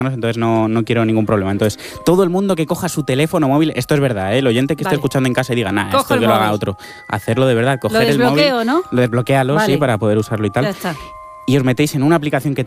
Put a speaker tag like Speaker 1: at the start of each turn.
Speaker 1: entonces no quiero ningún problema. Entonces, todo el mundo que coja su teléfono móvil, esto es verdad, el oyente que esté escuchando en casa y diga, nada, esto que lo haga otro, hacerlo de verdad, coger el móvil,
Speaker 2: ¿no?
Speaker 1: lo desbloquéalo,
Speaker 2: vale.
Speaker 1: sí, para poder usarlo y tal.
Speaker 2: Ya está.
Speaker 1: Y os metéis en una aplicación que